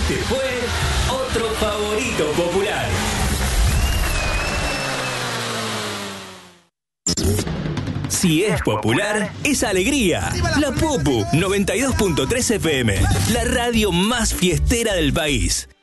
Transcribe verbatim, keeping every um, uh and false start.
Este fue otro favorito popular. Si es popular, es alegría. La Popu noventa y dos punto tres F M, la radio más fiestera del país.